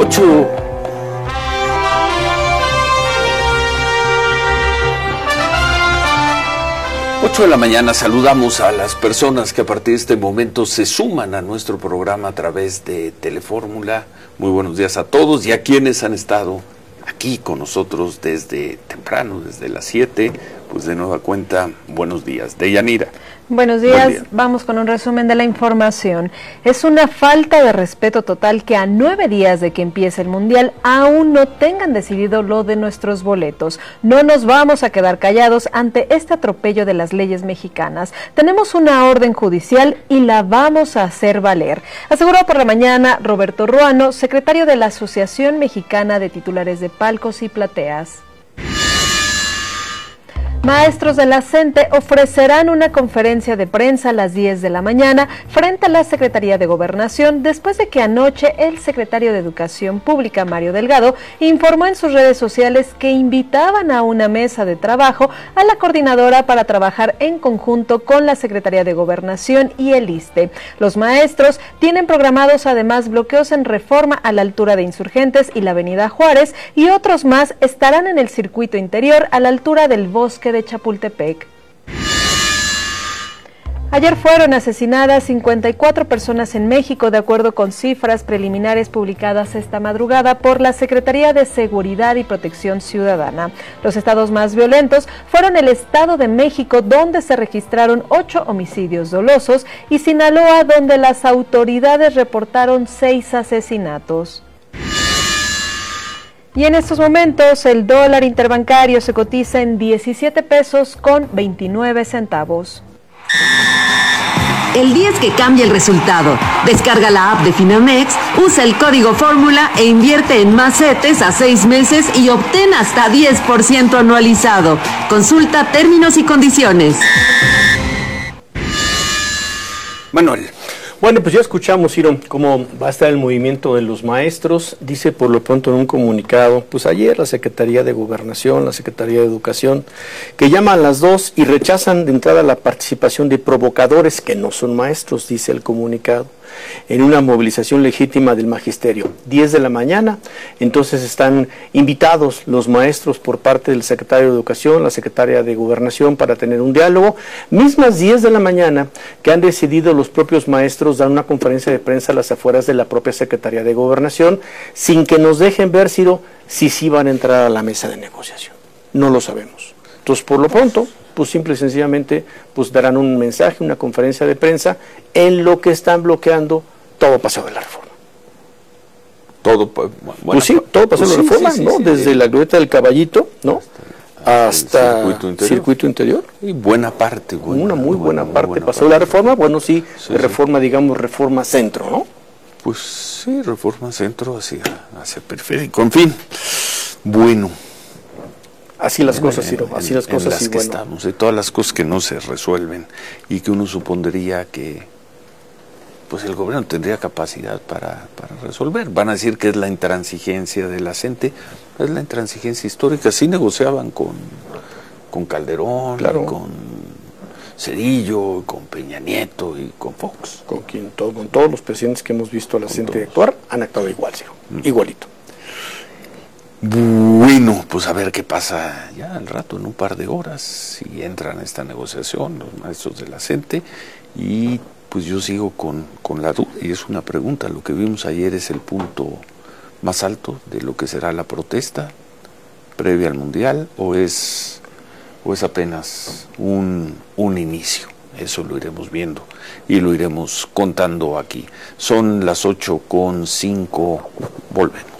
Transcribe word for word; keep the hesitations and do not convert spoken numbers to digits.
ocho. ocho de la mañana. Saludamos a las personas que a partir de este momento se suman a nuestro programa a través de Telefórmula. Muy buenos días a todos y a quienes han estado aquí con nosotros desde temprano, desde las siete. Pues de nueva cuenta, buenos días. Deyanira. Buenos días, día. Vamos con un resumen de la información. Es una falta de respeto total que a nueve días de que empiece el Mundial aún no tengan decidido lo de nuestros boletos. No nos vamos a quedar callados ante este atropello de las leyes mexicanas. Tenemos una orden judicial y la vamos a hacer valer. Aseguró por la mañana Roberto Ruano, secretario de la Asociación Mexicana de Titulares de Palcos y Plateas. Maestros de la CENTE ofrecerán una conferencia de prensa a las diez de la mañana frente a la Secretaría de Gobernación después de que anoche el secretario de Educación Pública, Mario Delgado, informó en sus redes sociales que invitaban a una mesa de trabajo a la coordinadora para trabajar en conjunto con la Secretaría de Gobernación y el ISSSTE. Los maestros tienen programados además bloqueos en Reforma a la altura de Insurgentes y la Avenida Juárez, y otros más estarán en el circuito interior a la altura del Bosque de Chapultepec. Ayer fueron asesinadas cincuenta y cuatro personas en México, de acuerdo con cifras preliminares publicadas esta madrugada por la Secretaría de Seguridad y Protección Ciudadana. Los estados más violentos fueron el Estado de México, donde se registraron ocho homicidios dolosos, y Sinaloa, donde las autoridades reportaron seis asesinatos. Y en estos momentos el dólar interbancario se cotiza en diecisiete pesos con veintinueve centavos. El día es que cambia el resultado. Descarga la app de Finamex, usa el código Fórmula e invierte en más CETES a seis meses y obtén hasta diez por ciento anualizado. Consulta términos y condiciones. Manuel. Bueno, pues ya escuchamos, Ciro, cómo va a estar el movimiento de los maestros. Dice por lo pronto en un comunicado, pues ayer la Secretaría de Gobernación, la Secretaría de Educación, que llaman a las dos y rechazan de entrada la participación de provocadores que no son maestros, dice el comunicado, en una movilización legítima del magisterio. diez de la mañana, entonces están invitados los maestros por parte del secretario de Educación, la secretaria de Gobernación, para tener un diálogo. Mismas diez de la mañana que han decidido los propios maestros dar una conferencia de prensa a las afueras de la propia Secretaría de Gobernación, sin que nos dejen ver, Ciro, si sí van a entrar a la mesa de negociación. No lo sabemos. Entonces, por lo pronto, pues simple y sencillamente pues darán un mensaje, una conferencia de prensa, en lo que están bloqueando todo Paseo de la Reforma. Todo, pues, bueno, pues sí, todo Paseo pues de la sí, Reforma, sí, sí, ¿no? Sí, Desde sí. la glorieta del Caballito, ¿no? Hasta, hasta circuito interior. circuito interior. Y buena parte. Buena, una muy buena, buena parte. Buena Paseo de la Reforma, bueno, sí, sí de Reforma, sí. digamos, Reforma Centro, ¿no? Pues sí, Reforma Centro hacia, hacia Periférico. En fin, bueno. Así las cosas, Ciro, así las cosas. En las y que bueno. estamos, de todas las cosas que no se resuelven y que uno supondría que pues el gobierno tendría capacidad para, para resolver. Van a decir que es la intransigencia de la CENTE, es la intransigencia histórica. Sí negociaban con, con Calderón, claro. con Cedillo, con Peña Nieto y con Fox. Con quien todo, con todos los presidentes que hemos visto a la CENTE actuar, han actuado igual, Ciro, mm. igualito. Bueno, pues a ver qué pasa ya al rato, en un par de horas, si entran a esta negociación los maestros de la CENTE, y pues yo sigo con, con la duda, y es una pregunta, ¿lo que vimos ayer es el punto más alto de lo que será la protesta previa al Mundial, o es, o es apenas un, un inicio? Eso lo iremos viendo y lo iremos contando aquí. Son las ocho con cinco, volvemos.